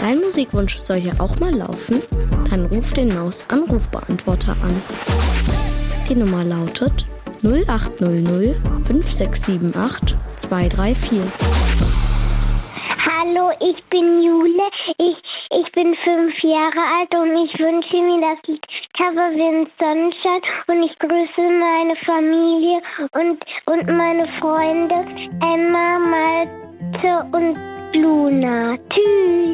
Dein Musikwunsch soll ja auch mal laufen? Dann ruf den Maus-Anrufbeantworter an. Die Nummer lautet 0800 5678 234. Hallo, ich bin Jule. Ich bin 5 Jahre alt und ich wünsche mir das Lied Cover Wind Sunshine und ich grüße meine Familie und meine Freunde Emma, Malte und Luna. Tschüss.